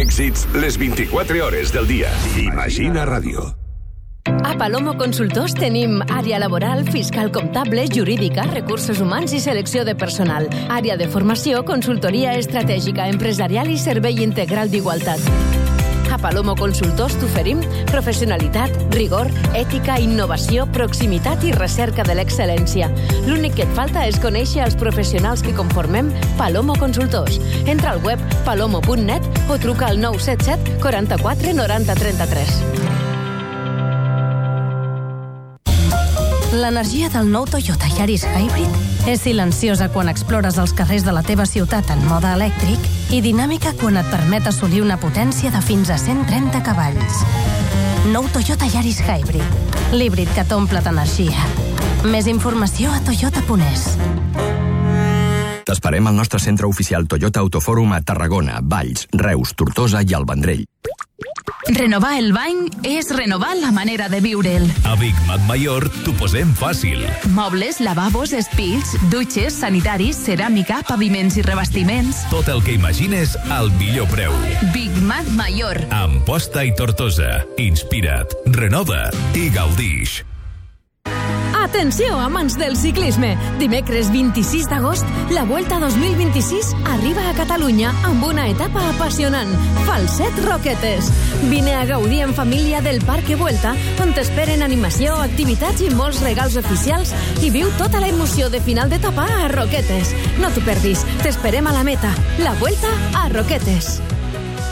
Èxits les 24 hores del dia. Imagina Ràdio. A Palomo Consultors tenim àrea laboral, fiscal comptable, jurídica, recursos humans i selecció de personal. Àrea de formació, consultoria estratègica, empresarial i servei integral d'igualtat. A Palomo Consultors t'oferim professionalitat, rigor, ètica, innovació, proximitat i recerca de l'excel·lència. L'únic que et falta és conèixer els professionals que conformem Palomo Consultors. Entra al web palomo.net o truca al 977 44 90 33. L'energia del nou Toyota Yaris Hybrid és silenciosa quan explores els carrers de la teva ciutat en mode elèctric i dinàmica quan et permet assolir una potència de fins a 130 cavalls. Nou Toyota Yaris Hybrid, l'híbrid que t'omple d'energia. Més informació a toyota.es. T'esperem al nostre centre oficial Toyota Autofòrum a Tarragona, Valls, Reus, Tortosa i el Vendrell. Renovar el bany és renovar la manera de viure'l. A Big Mac Mayor t'ho posem fàcil. Mobles, lavabos, espills, dutxes, sanitaris, ceràmica, paviments i revestiments. Tot el que imagines al millor preu. Big Mac Mayor. Amposta i Tortosa. Inspira't, renova i gaudix. Atenció, amants del ciclisme! Dimecres 26 d'agost, la Vuelta 2026 arriba a Catalunya amb una etapa apassionant, Falset Roquetes. Vine a gaudir en família del Parque Vuelta, on t'esperen animació, activitats i molts regals oficials i viu tota la emoció de final d'etapa a Roquetes. No t'ho perdis, t'esperem a la meta. La Vuelta a Roquetes.